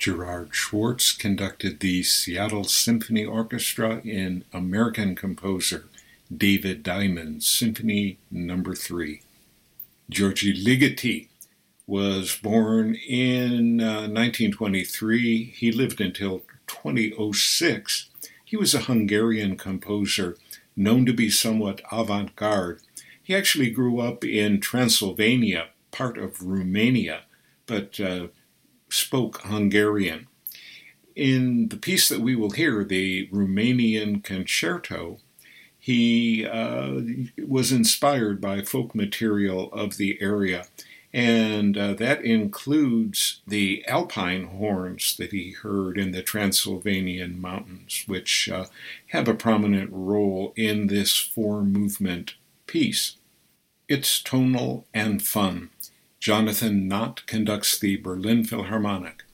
Gerard Schwartz conducted the Seattle Symphony Orchestra in American composer David Diamond's Symphony No. 3. György Ligeti was born in 1923. He lived until 2006. He was a Hungarian composer known to be somewhat avant-garde. He actually grew up in Transylvania, part of Romania, but spoke Hungarian. In the piece that we will hear, the Romanian Concerto, he was inspired by folk material of the area, and that includes the alpine horns that he heard in the Transylvanian mountains, which have a prominent role in this four-movement piece. It's tonal and fun. Jonathan Knott conducts the Berlin Philharmonic.